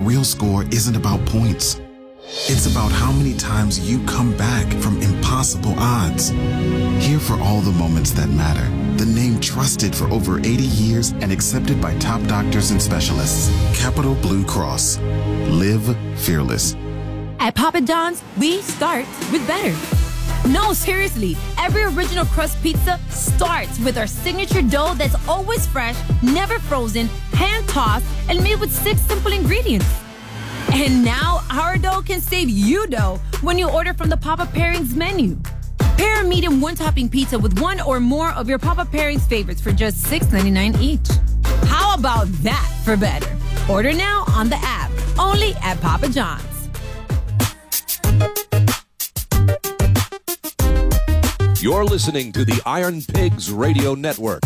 real score isn't about points. It's about how many times you come back from impossible odds. Here for all the moments that matter. The name trusted for over 80 years and accepted by top doctors and specialists. Capital Blue Cross. Live fearless. At Papa John's, we start with better. No, seriously, every original crust pizza starts with our signature dough that's always fresh, never frozen, hand-tossed, and made with 6 simple ingredients. And now, our dough can save you dough when you order from the Papa Pairings menu. Pair a medium one-topping pizza with one or more of your Papa Pairings favorites for just $6.99 each. How about that for better? Order now on the app, only at Papa John's. You're listening to the Iron Pigs Radio Network.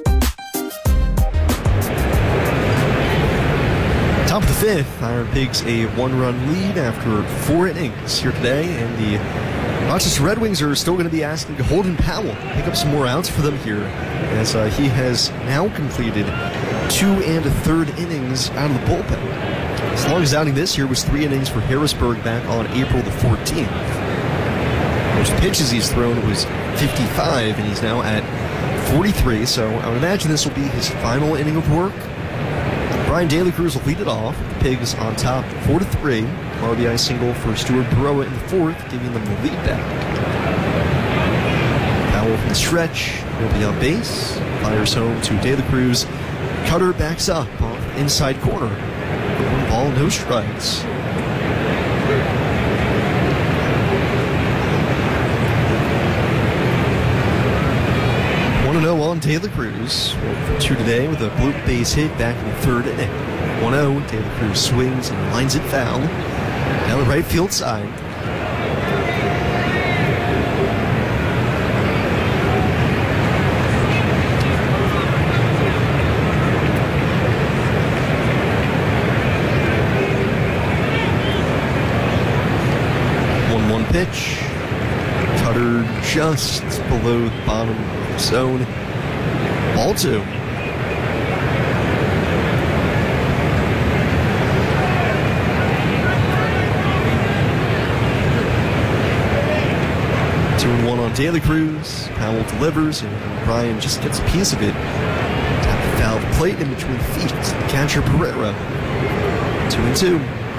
Top of the 5th, Iron Pigs a 1-run lead after 4 innings here today, and the Rochester Red Wings are still going to be asking Holden Powell to pick up some more outs for them here, as he has now completed 2 1/3 innings out of the bullpen. His longest outing this year was 3 innings for Harrisburg back on April the 14th. Most pitches he's thrown was 55, and he's now at 43, so I would imagine this will be his final inning of work. Brian De La Cruz will lead it off. The Pigs on top 4-3. RBI single for Stuart Baroa in the 4th, giving them the lead back. Powell from the stretch will be on base. Fires home to De La Cruz. Cutter backs up off the inside corner. 1 ball, no strikes. On De La Cruz, 2 today with a bloop base hit back in the 3rd inning. 1-0, De La Cruz swings and lines it foul down the right field side. One pitch. Cutter just below the bottom of the zone. Ball 2. Two and 1 on De La Cruz. Powell delivers, and Ryan just gets a piece of it. Tap the foul plate in between the feet. Catcher Pereira. 2-2.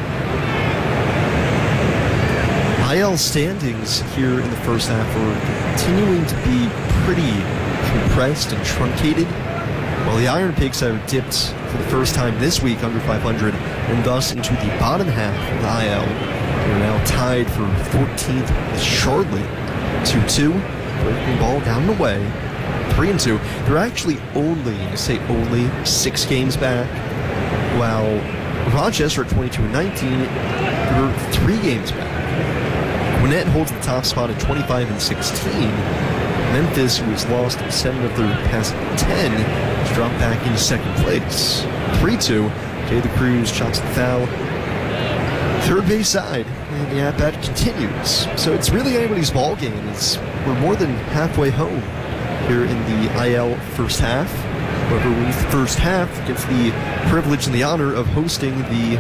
IL standings here in the first half are continuing to be pretty compressed and truncated, while the Iron Pigs have dipped for the first time this week under 500 and thus into the bottom half of the IL. They're now tied for 14th with Charlotte. 2-2, breaking ball down and away. 3-2. They're actually only 6 games back, while Rochester at 22-19, they're 3 games back. Gwinnett holds the top spot at 25-16. Memphis, who has lost 7 of their past 10, has dropped back into 2nd place. 3-2. De La Cruz chops the foul. 3rd base side, and the at-bat continues. So it's really anybody's ball game. We're more than halfway home here in the IL first half. Whoever wins the first half gets the privilege and the honor of hosting the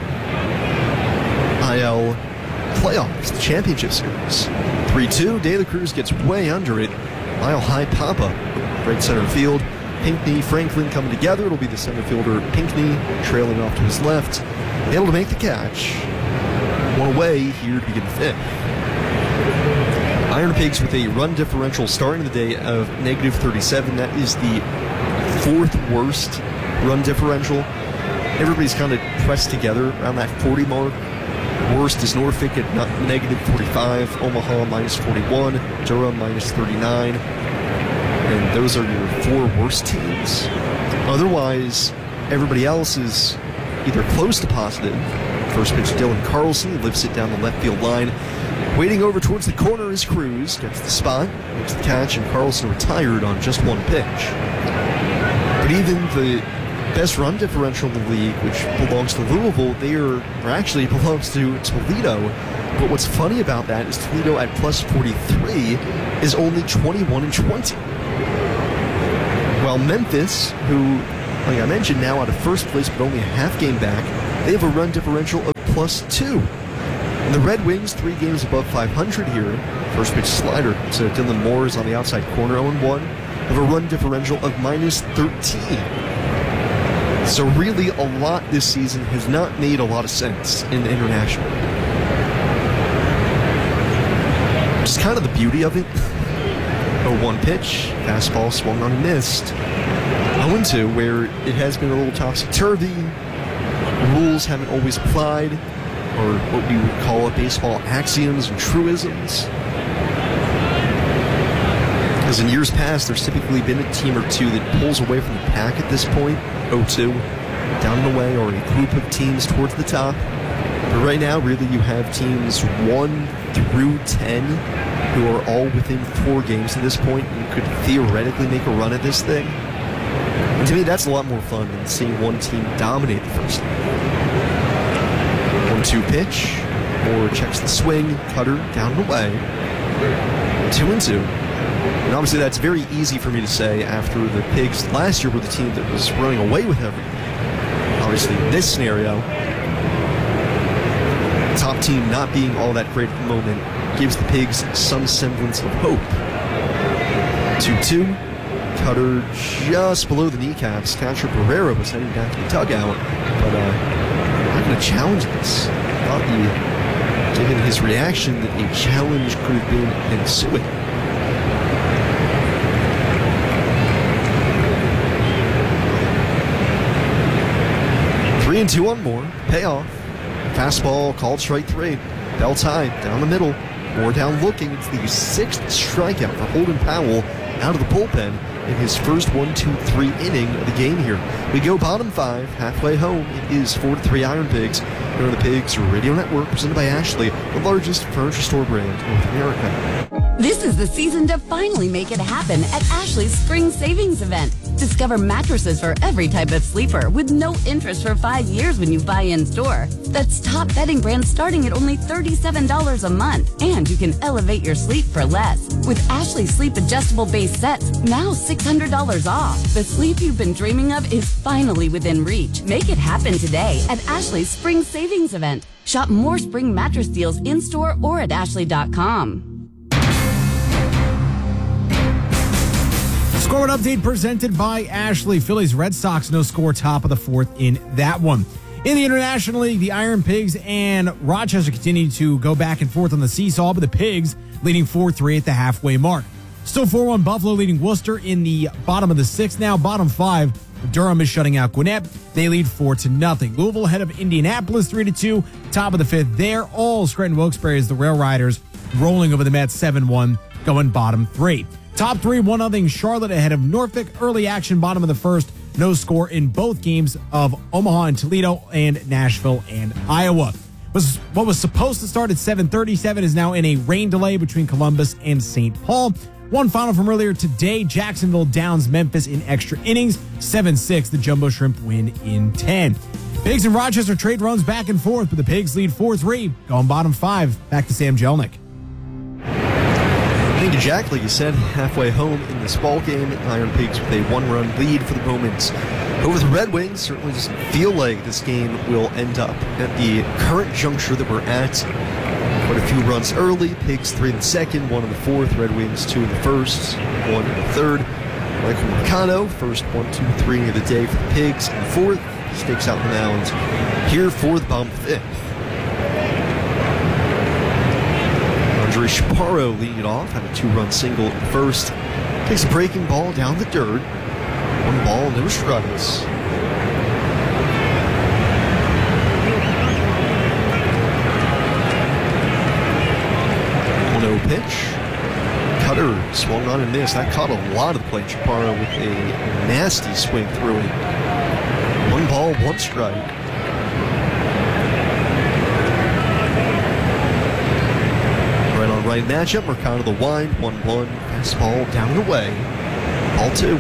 IL playoffs, the championship series. 3-2, De La Cruz gets way under it. Mile high pop-up, right center field. Pinckney, Franklin coming together. It'll be the center fielder Pinckney trailing off to his left, able to make the catch. 1 away here to begin the 5th. Iron Pigs with a run differential starting the day of -37. That is the 4th worst run differential. Everybody's kind of pressed together around that 40 mark. Worst is Norfolk at -45, Omaha -41, Durham -39, and those are your 4 worst teams. Otherwise, everybody else is either close to positive. First pitch, Dylan Carlson lifts it down the left field line. Waiting over towards the corner is Cruz, gets the spot, makes the catch, and Carlson retired on just 1 pitch. But even the best run differential in the league, which belongs to Louisville, actually belongs to Toledo. But what's funny about that is Toledo at +43 is only 21-20. While Memphis, who, like I mentioned, now out of first place but only a half game back, they have a run differential of +2. And the Red Wings, 3 games above 500 here. First pitch slider to Dylan Moore is on the outside corner, 0-1. Have a run differential of -13. So really, a lot this season has not made a lot of sense in the International. Just kind of the beauty of it. 0-1 pitch, fastball swung on and missed. 0-2, where it has been a little topsy-turvy. Rules haven't always applied, or what we would call baseball axioms and truisms. Because in years past, there's typically been a team or two that pulls away from the pack at this point. 0-2, down and away, or a group of teams towards the top. But right now, really, you have teams 1 through 10 who are all within 4 games at this point and could theoretically make a run at this thing. And to me, that's a lot more fun than seeing one team dominate the first inning. 1-2 pitch. Moore checks the swing. Cutter down and away. 2-2. And obviously, that's very easy for me to say after the Pigs last year were the team that was running away with everything. Obviously, in this scenario, top team not being all that great at the moment gives the Pigs some semblance of hope. 2-2. Cutter just below the kneecaps. Thatcher Barrera was heading back to the dugout, but I'm going to challenge this. I thought given his reaction, that a challenge could have been ensuing. Three and 2 on Moore. Payoff. Fastball called strike 3. Bell tied down the middle. Moore down looking. It's the 6th strikeout for Holden Powell out of the bullpen in his first 1-2-3 inning of the game here. We go bottom 5, halfway home. It is 4-3 Iron Pigs. Here on the Pigs Radio Network, presented by Ashley, the largest furniture store brand in North America. This is the season to finally make it happen at Ashley's Spring Savings Event. Discover mattresses for every type of sleeper with no interest for 5 years when you buy in store. That's top bedding brands starting at only $37 a month. And you can elevate your sleep for less. With Ashley Sleep Adjustable Base Sets, now $600 off. The sleep you've been dreaming of is finally within reach. Make it happen today at Ashley's Spring Savings Event. Shop more spring mattress deals in-store or at ashley.com. Scoreboard update presented by Ashley. Phillies Red Sox no score, top of the 4th in that one. In the International League, the Iron Pigs and Rochester continue to go back and forth on the seesaw, but the Pigs leading 4-3 at the halfway mark. Still 4-1 Buffalo leading Worcester in the bottom of the 6th now. Bottom 5, Durham is shutting out Gwinnett. They lead 4-0. Louisville ahead of Indianapolis 3-2. Top of the 5th there. All Scranton Wilkes-Barre as the Rail Riders rolling over the Mets 7-1, going bottom 3. Top 3, 1-0 Charlotte ahead of Norfolk. Early action, bottom of the 1st. No score in both games of Omaha and Toledo and Nashville and Iowa. What was supposed to start at 7:37 is now in a rain delay between Columbus and St. Paul. One final from earlier today, Jacksonville downs Memphis in extra innings. 7-6, the Jumbo Shrimp win in 10. Pigs and Rochester trade runs back and forth, but the Pigs lead 4-3, going bottom 5. Back to Sam Jelnick. Thank you, Jack. Like you said, halfway home in this ball game, Iron Pigs with a 1-run lead for the moment over the Red Wings. Certainly doesn't feel like this game will end up at the current juncture that we're at. Quite a few runs early. Pigs 3 in the 2nd, 1 in the 4th. Red Wings 2 in the 1st, 1 in the 3rd. Michael Mercado, first 1-2-3 of the day for the Pigs in the 4th. Stakes out the mound here for the bottom 5th. Andre Chaparro leading it off, had a 2-run single in the 1st. Takes a breaking ball down the dirt. 1 ball, no strikes. 1-0 pitch. Cutter swung on and missed. That caught a lot of the plate. Chaparro with a nasty swing through it. 1 ball, 1 strike. Right matchup, Mercado the wind, 1-1, fastball down and away, ball 2.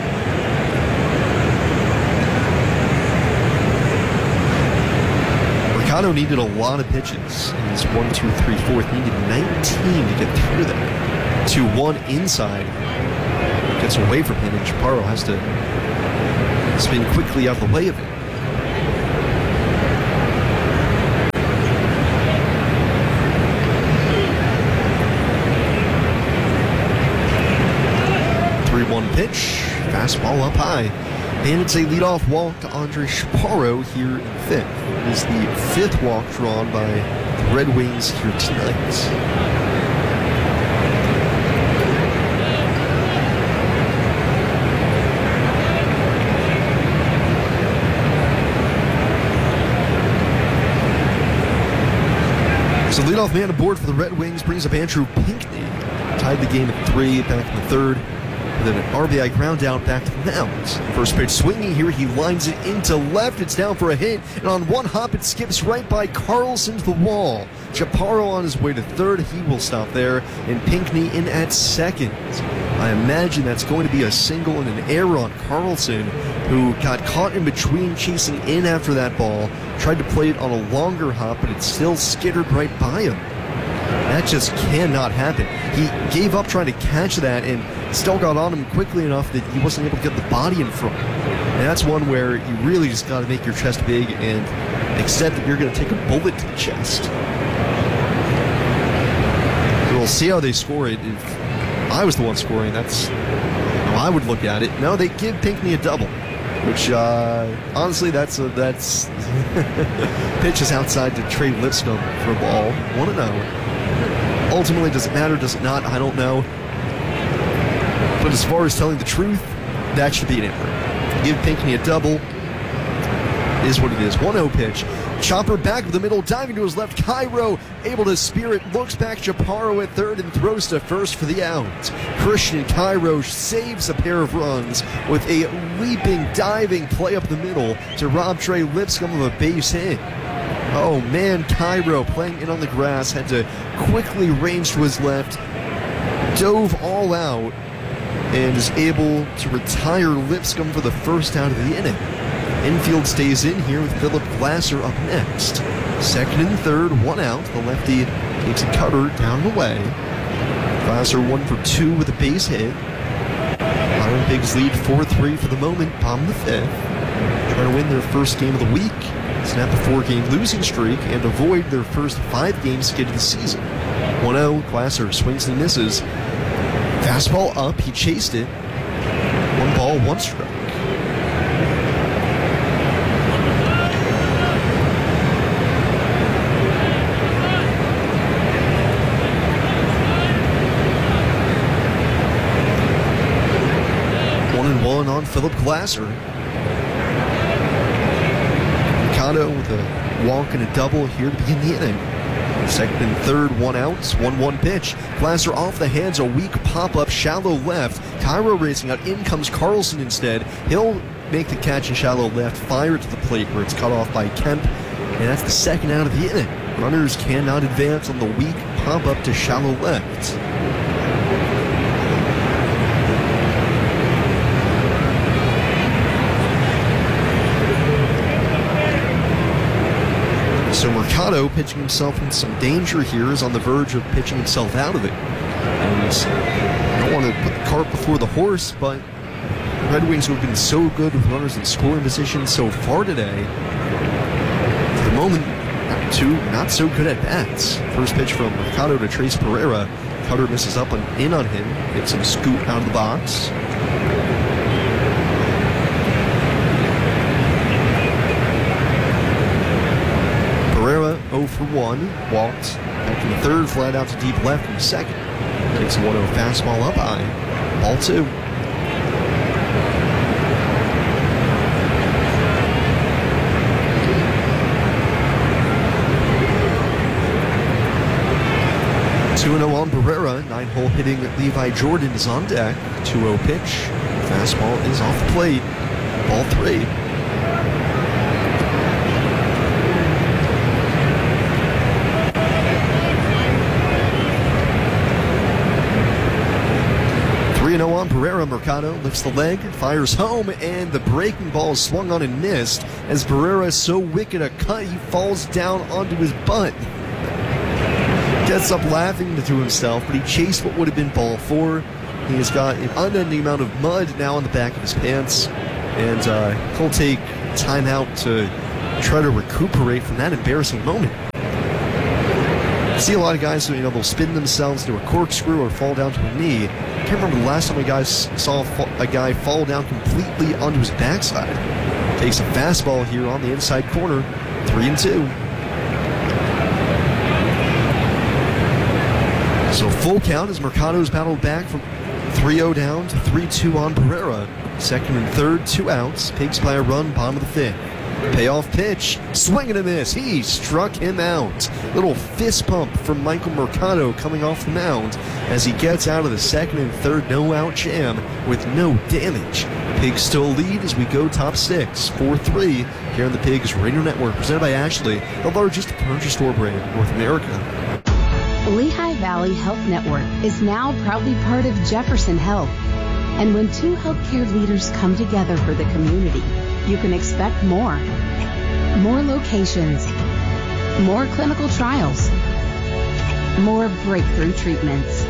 Mercado needed a lot of pitches in his 1-2-3-4. Needed 19 to get through that. 2-1 inside, gets away from him, and Chaparro has to spin quickly out of the way of it. pitch, fastball up high. And it's a leadoff walk to Andre Chaparro here in fifth. It is the fifth walk drawn by the Red Wings here tonight. So leadoff man aboard for the Red Wings brings up Andrew Pinckney. Tied the game at 3 back in the third. And then an RBI ground out back to the mound. First pitch swinging here, he lines it into left. It's down for a hit, and on one hop it skips right by Carlson to the wall. Chaparro on his way to third. He will stop there, and Pinckney in at second. I imagine that's going to be a single and an error on Carlson, who got caught in between chasing in after that ball. Tried to play it on a longer hop, but it still skittered right by him. That just cannot happen. He gave up trying to catch that and still got on him quickly enough that he wasn't able to get the body in front. And that's one where you really just got to make your chest big and accept that you're going to take a bullet to the chest. So we'll see how they score it. If I was the one scoring, that's how I would look at it. No, they give Pinckney a double, which honestly, that's pitches outside to Trey Lipscomb for a ball. 1-0. Ultimately, does it matter? Does it not? I don't know. But as far as telling the truth, that should be an error. Give Pinckney a double is what it is. 1-0 pitch. Chopper back of the middle, diving to his left. Cairo able to spear it, looks back. Chaparro at third and throws to first for the out. Christian Cairo saves a pair of runs with a leaping, diving play up the middle to rob Trey Lipscomb of a base hit. Oh man, Cairo playing in on the grass, had to quickly range to his left, dove all out, and is able to retire Lipscomb for the first out of the inning. Infield stays in here with Philip Glasser up next. Second and third, 1 out. The lefty takes a cutter down and away. Glasser 1 for 2 with a base hit. Iron Pigs lead 4-3 for the moment, bottom of the fifth. Trying to win their first game of the week, snap a 4-game losing streak, and avoid their first 5-game skid of the season. 1-0, Glasser swings and misses. Fastball up, he chased it. 1 ball, 1 strike. On Philip Glasser. Mercado with a walk and a double here to begin the inning. Second and third, 1 out, 1-1 pitch. Glasser off the hands, a weak pop-up, shallow left. Cairo racing out, in comes Carlson instead. He'll make the catch in shallow left, fire it to the plate where it's cut off by Kemp, and that's the second out of the inning. Runners cannot advance on the weak pop-up to shallow left. So Mercado, pitching himself in some danger here, is on the verge of pitching himself out of it. And I don't want to put the cart before the horse, but the Red Wings, who have been so good with runners in scoring position so far today, for the moment, not so good at bats. First pitch from Mercado to Trace Pereira. Cutter misses up and in on him. Gets him scoop out of the box. Pereira 0 for 1, walked. Back in the third, flat out to deep left in the second. Takes a 1-0 fastball up high. Ball 2. On Pereira, 9-hole hitting Levi Jordan is on deck. 2-0 pitch. Fastball is off the plate. Ball 3. On Pereira, Mercado lifts the leg, fires home, and the breaking ball is swung on and missed. As Pereira is so wicked a cut, he falls down onto his butt. Gets up laughing to himself, but he chased what would have been ball 4. He has got an unending amount of mud now on the back of his pants, and he'll take time out to try to recuperate from that embarrassing moment. see a lot of guys who, they'll spin themselves into a corkscrew or fall down to a knee. I can't remember the last time a guy saw a guy fall down completely onto his backside. Takes a fastball here on the inside corner, 3-2. So full count as Mercado's battled back from 3-0 down to 3-2 on Pereira. Second and third, 2 outs. Pigs by a run, bottom of the 5th. Payoff pitch, swing and a miss. He struck him out. Little fist pump from Michael Mercado coming off the mound as he gets out of the second and third no-out jam with no damage. Pigs still lead as we go top 6, 4-3 here on the Pigs Radio Network, presented by Ashley, the largest furniture store brand in North America. Lehigh Valley Health Network is now proudly part of Jefferson Health. And when 2 healthcare leaders come together for the community, you can expect more. More locations, more clinical trials, more breakthrough treatments.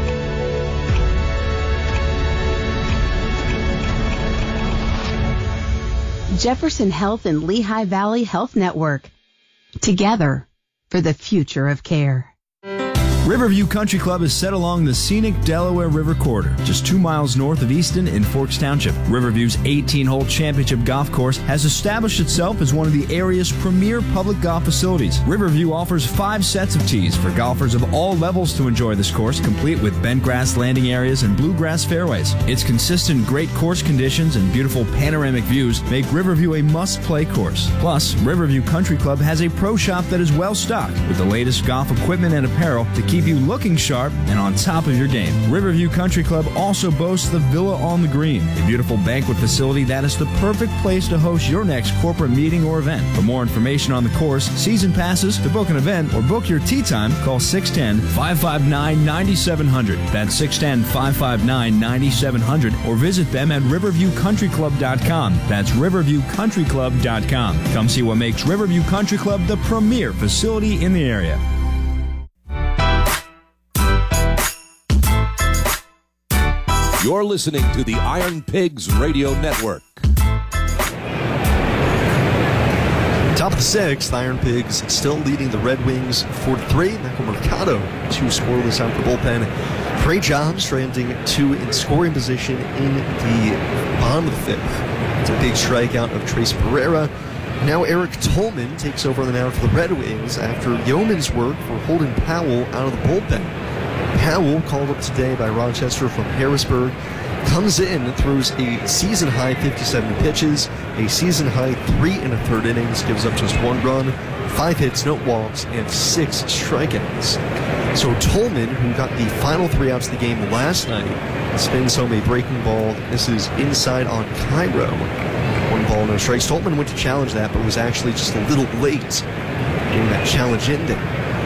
Jefferson Health and Lehigh Valley Health Network. Together for the future of care. Riverview Country Club is set along the scenic Delaware River corridor, just 2 miles north of Easton in Forks Township. Riverview's 18-hole championship golf course has established itself as one of the area's premier public golf facilities. Riverview offers 5 sets of tees for golfers of all levels to enjoy this course, complete with bent grass landing areas and bluegrass fairways. Its consistent great course conditions and beautiful panoramic views make Riverview a must-play course. Plus, Riverview Country Club has a pro shop that is well-stocked with the latest golf equipment and apparel to keep you looking sharp and on top of your game. Riverview Country Club also boasts the Villa on the Green, a beautiful banquet facility that is the perfect place to host your next corporate meeting or event. For more information on the course, season passes, to book an event, or book your tee time, call 610-559-9700. That's 610-559-9700, or visit them at riverviewcountryclub.com. That's riverviewcountryclub.com. Come see what makes Riverview Country Club the premier facility in the area. You're listening to the Iron Pigs Radio Network. Top of the 6th, Iron Pigs still leading the Red Wings 4-3. Michael Mercado, 2 scoreless out for the bullpen. Great job stranding 2 in scoring position in the bottom of the 5th. It's a big strikeout of Trace Pereira. Now Eric Tolman takes over on the mound for the Red Wings after yeoman's work for Holden Powell out of the bullpen. Powell, called up today by Rochester from Harrisburg, comes in and throws a season-high 57 pitches, a season-high 3 1/3 innings, gives up just 1 run, 5 hits, no walks, and 6 strikeouts. So Tolman, who got the final 3 outs of the game last night, spins home a breaking ball that misses inside on Cairo. 1 ball, no strikes. Tolman went to challenge that, but was actually just a little late getting that challenge in there.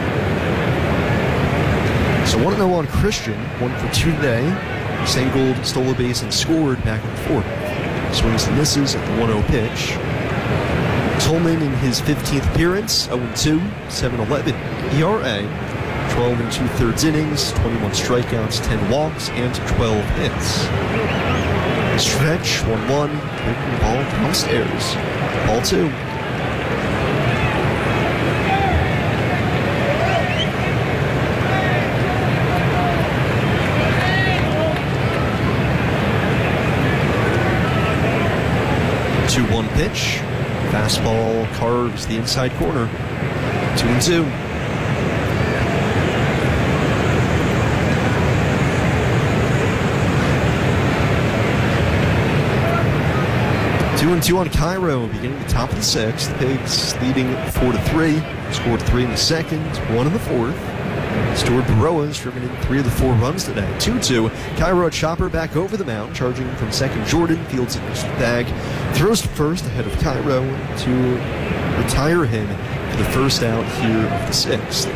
So 1-0 on Christian, 1 for 2 today. Singled, stole a base, and scored back in the 4th. Swings and misses at the 1-0 pitch. Tolman in his 15th appearance, 0-2, 7.11 ERA, 12 2/3 innings, 21 strikeouts, 10 walks, and 12 hits. Stretch, 1-1, breaking ball downstairs. Ball 2. Pitch. Fastball carves the inside corner. 2-2. Two and 2 on Cairo, beginning the top of the 6th. Pigs leading 4-3. Scored 3 in the 2nd, 1 in the 4th. Stuart Baroa has driven in 3 of the 4 runs today. 2-2. Cairo Chopper back over the mound, charging from second. Jordan fields it in his bag, throws to first ahead of Cairo to retire him for the first out here of the 6th.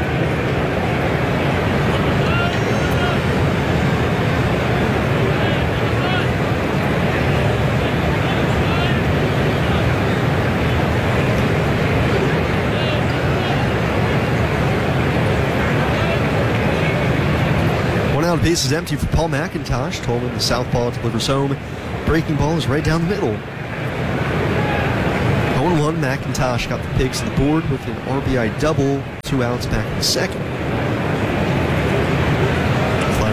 Base is empty for Paul McIntosh. Tolman, the southpaw, delivers home. Breaking ball is right down the middle. 0-1, McIntosh got the Pigs on the board with an RBI double, 2 outs back in the 2nd.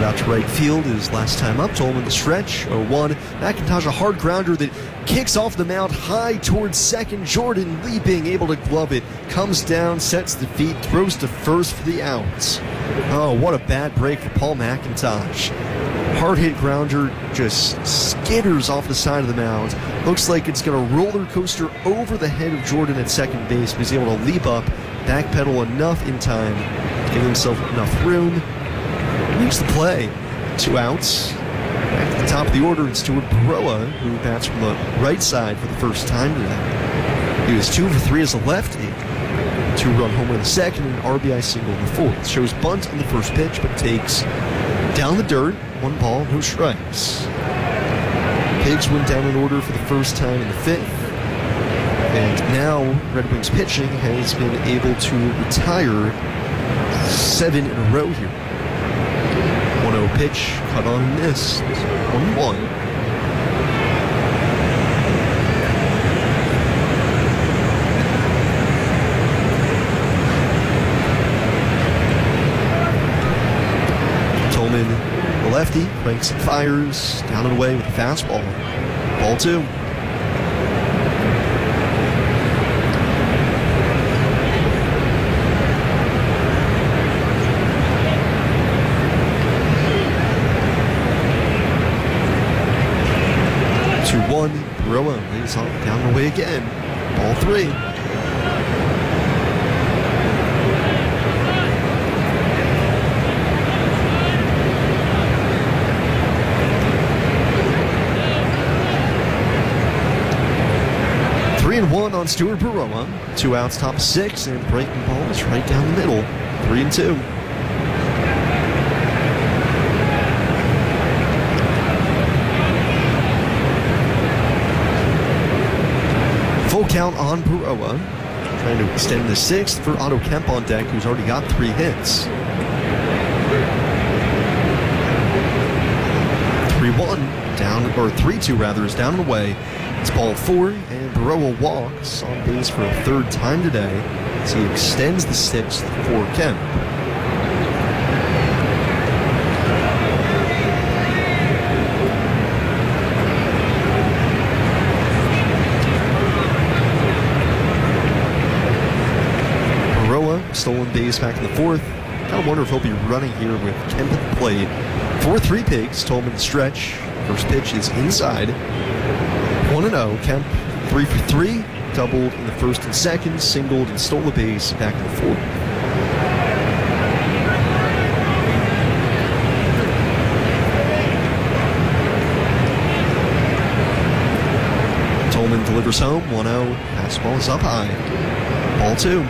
Out to right field is last time up. Tolman the stretch, 0-1. McIntosh, a hard grounder that kicks off the mound high towards second. Jordan leaping, able to glove it. Comes down, sets the feet, throws to first for the outs. Oh, what a bad break for Paul McIntosh. Hard hit grounder just skitters off the side of the mound. Looks like it's going to roller coaster over the head of Jordan at second base, but he's able to leap up, backpedal enough in time, give himself enough room. Makes the play. 2 outs. Back to the top of the order, it's Stuart Baroa, who bats from the right side for the first time today. He was 2 for 3 as a lefty. 2-run homer in the second and an RBI single in the fourth. Shows bunt on the first pitch, but takes down the dirt. 1 ball, no strikes. Pigs went down in order for the first time in the fifth. And now Red Wings pitching has been able to retire 7 in a row here. 1-0 pitch, cut on and missed. 1-1. Tolman, the lefty, cranks and fires, down and away with the fastball. Ball 2. Baroa lays off down and away again. Ball 3. Three and 1 on Stuart Baroa. 2 outs, top of 6, and breaking ball is right down the middle. 3-2. Full count on Baroa. Trying to extend the 6th for Otto Kemp on deck, who's already got 3 hits. 3-1 down, or 3-2 rather, is down and away. It's ball 4, and Baroa walks on base for a 3rd time today as he extends the 6th for Kemp. Stolen base back in the 4th. Kind of wonder if he'll be running here with Kemp at the plate. 4-3 Pigs. Tolman stretch. First pitch is inside. 1-0. Kemp 3 for 3. Doubled in the 1st and 2nd. Singled and stole the base back in the 4th. Tolman delivers home. 1-0. Fastball is up high. Ball 2.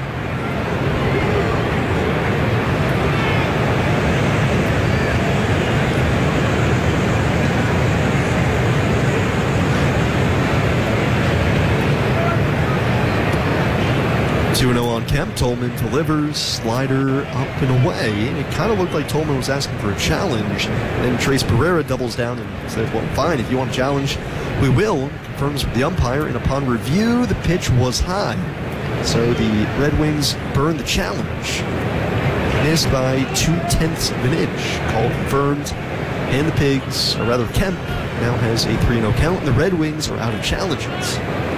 2-0 on Kemp. Tolman delivers, slider up and away. It kind of looked like Tolman was asking for a challenge. And then Trace Pereira doubles down and says, well, fine, if you want a challenge, we will. Confirms with the umpire, and upon review, the pitch was high. So the Red Wings burn the challenge. Missed by 0.2 of an inch. Call confirmed. And the Pigs, or rather Kemp, now has a 3-0 count, and the Red Wings are out of challenges.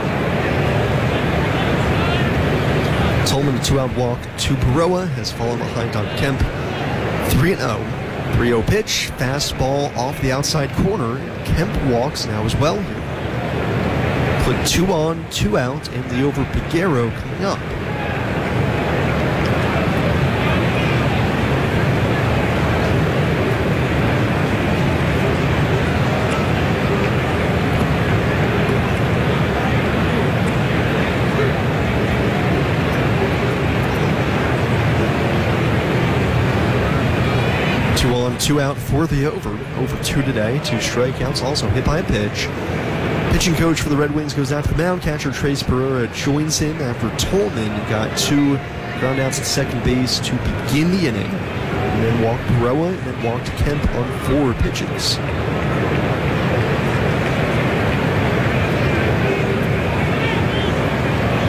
Tolman, a 2-out walk to Baroa, has fallen behind on Kemp. 3-0. 3-0 pitch, fastball off the outside corner. Kemp walks now as well here. Put 2 on, 2 out, and the over Peguero coming up. Two out for the over. Over 2 today. 2 strikeouts. Also hit by a pitch. Pitching coach for the Red Wings goes out to the mound. Catcher Trace Pereira joins him after Tolman got 2 groundouts at second base to begin the inning. And then walked Baroa and then walked Kemp on 4 pitches.